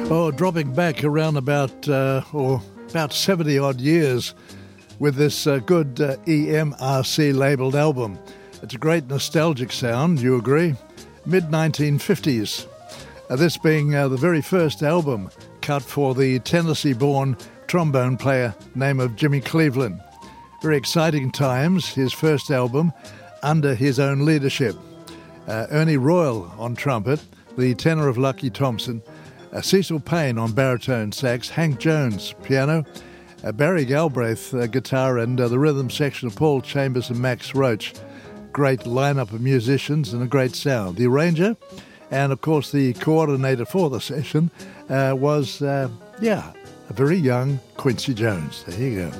Oh, dropping back around about 70 odd years with this good EMRC labelled album. It's a great nostalgic sound, you agree? Mid-1950s. This being the very first album cut for the Tennessee-born trombone player name of Jimmy Cleveland. Very exciting times, his first album under his own leadership. Ernie Royal on trumpet, the tenor of Lucky Thompson, Cecil Payne on baritone sax, Hank Jones piano, Barry Galbraith guitar, and the rhythm section of Paul Chambers and Max Roach. Great lineup of musicians and a great sound. The arranger and, of course, the coordinator for the session was, a very young Quincy Jones. There you go.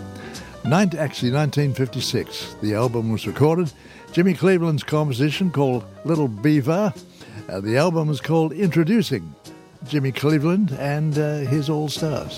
1956, the album was recorded. Jimmy Cleveland's composition called Little Beaver. The album is called Introducing Jimmy Cleveland and his All-Stars.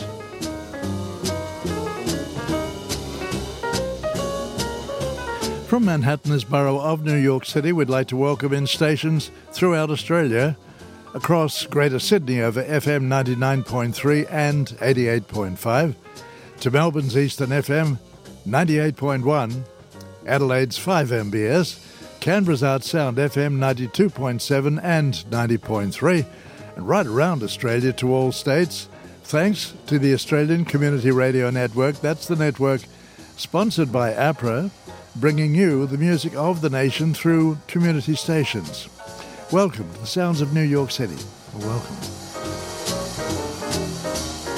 From Manhattan, borough of New York City, we'd like to welcome in stations throughout Australia, across Greater Sydney over FM 99.3 and 88.5, to Melbourne's Eastern FM 98.1, Adelaide's 5 MBS, Canberra's Art Sound FM 92.7 and 90.3, and right around Australia to all states, thanks to the Australian Community Radio Network. That's the network sponsored by APRA, bringing you the music of the nation through community stations. Welcome to the sounds of New York City. Welcome.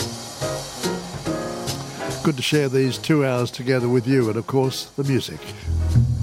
Good to share these 2 hours together with you and, of course, the music.